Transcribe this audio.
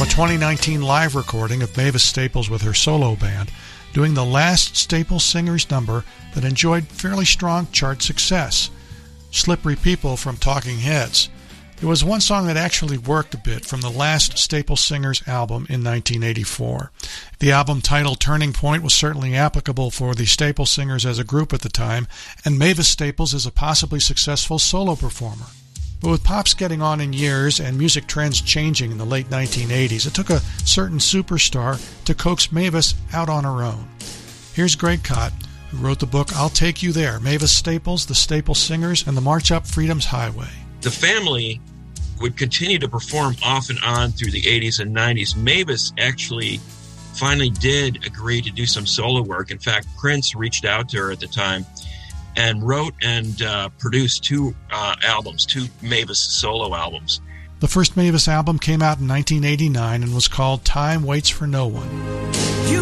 2019 live recording of Mavis Staples with her solo band, doing the last Staples Singers number that enjoyed fairly strong chart success, Slippery People from Talking Heads. There was one song that actually worked a bit from the last Staples Singers album in 1984. The album title Turning Point was certainly applicable for the Staples Singers as a group at the time, and Mavis Staples is a possibly successful solo performer. But with pops getting on in years and music trends changing in the late 1980s, it took a certain superstar to coax Mavis out on her own. Here's Greg Kot, who wrote the book I'll Take You There, Mavis Staples, the Staples Singers, and the March Up Freedom's Highway. The family would continue to perform off and on through the 80s and 90s. Mavis actually finally did agree to do some solo work. In fact, Prince reached out to her at the time and wrote and produced two Mavis solo albums. The first Mavis album came out in 1989 and was called Time Waits for No One.